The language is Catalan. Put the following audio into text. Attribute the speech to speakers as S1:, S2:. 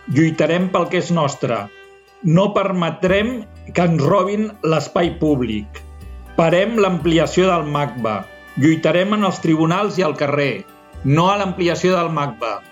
S1: Lluitarem pel que és nostre. No permetrem que ens robin l'espai públic. Parem l'ampliació del MACBA. Lluitarem en els tribunals i al carrer. No a l'ampliació del MACBA.